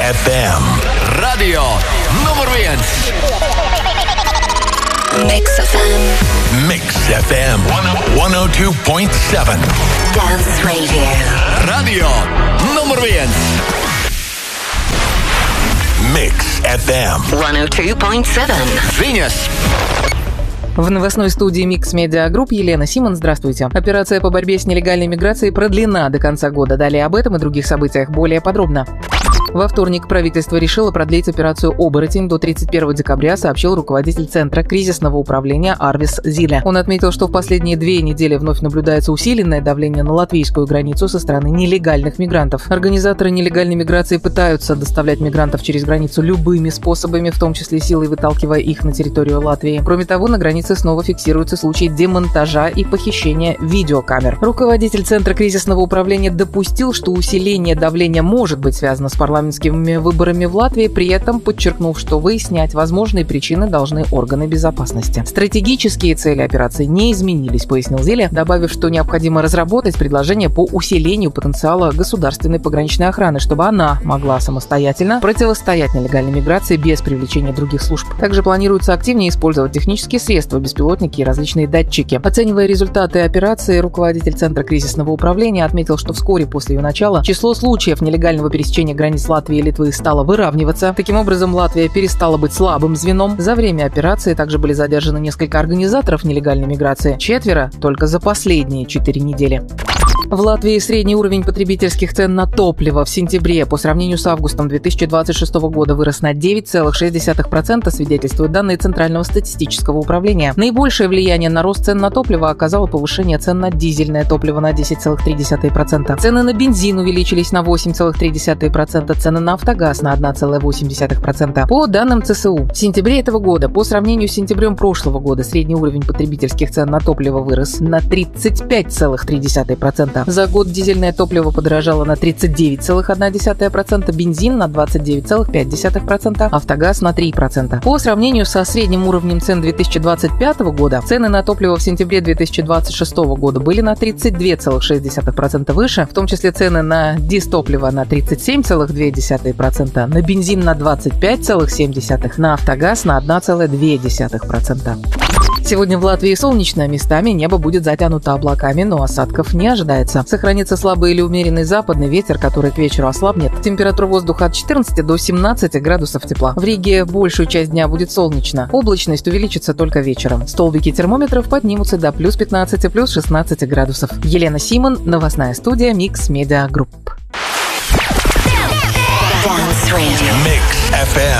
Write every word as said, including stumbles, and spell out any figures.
эф эм. Radio nummer viens. Mix эф эм. Mix эф эм сто два целых семь. Dance Radio. Radio nummer viens. Mix эф эм сто два целых семь. Viņas. В новостной студии Mix Media Group Елена Симон. Здравствуйте. Операция по борьбе с нелегальной миграцией продлена до конца года. Далее об этом и других событиях более подробно. Во вторник правительство решило продлить операцию «Оборотень» до тридцать первого декабря, сообщил руководитель Центра кризисного управления Арвис Зиле. Он отметил, что в последние две недели вновь наблюдается усиленное давление на латвийскую границу со стороны нелегальных мигрантов. Организаторы нелегальной миграции пытаются доставлять мигрантов через границу любыми способами, в том числе силой выталкивая их на территорию Латвии. Кроме того, на границе снова фиксируются случаи демонтажа и похищения видеокамер. Руководитель Центра кризисного управления допустил, что усиление давления может быть связано с парламентскими выборами в Латвии, при этом подчеркнув, что выяснять возможные причины должны органы безопасности. Стратегические цели операции не изменились, пояснил Зиле, добавив, что необходимо разработать предложение по усилению потенциала государственной пограничной охраны, чтобы она могла самостоятельно противостоять нелегальной миграции без привлечения других служб. Также планируется активнее использовать технические средства, беспилотники и различные датчики. Оценивая результаты операции, руководитель Центра кризисного управления отметил, что вскоре после ее начала число случаев нелегального пересечения границ Латвии и Литвы стало выравниваться. Таким образом, Латвия перестала быть слабым звеном. За время операции также были задержаны несколько организаторов нелегальной миграции. Четверо только за последние четыре недели. В Латвии средний уровень потребительских цен на топливо в сентябре по сравнению с августом две тысячи двадцать шестого года вырос на девять целых шесть десятых процента, свидетельствуют данные Центрального статистического управления. Наибольшее влияние на рост цен на топливо оказало повышение цен на дизельное топливо на десять целых три десятых процента. Цены на бензин увеличились на восемь целых три десятых процента, цены на автогаз на один целых восемь десятых процента. По данным ЦСУ, в сентябре этого года по сравнению с сентябрем прошлого года средний уровень потребительских цен на топливо вырос на тридцать пять целых три десятых процента. За год дизельное топливо подорожало на тридцать девять целых одна десятая процента, бензин на двадцать девять целых пять десятых процента, автогаз на три процента. По сравнению со средним уровнем цен две тысячи двадцать пятого года, цены на топливо в сентябре две тысячи двадцать шестого года были на тридцать два целых шесть десятых процента выше, в том числе цены на дизтопливо на тридцать семь целых две десятых процента, на бензин на двадцать пять целых семь десятых процента, на автогаз на один целых две десятых процента. Сегодня в Латвии солнечно, местами небо будет затянуто облаками, но осадков не ожидается. Сохранится слабый или умеренный западный ветер, который к вечеру ослабнет. Температура воздуха от четырнадцати до семнадцати градусов тепла. В Риге большую часть дня будет солнечно. Облачность увеличится только вечером. Столбики термометров поднимутся до плюс пятнадцати, плюс шестнадцати градусов. Елена Симон, новостная студия Mix Media Group. Mix эф эм.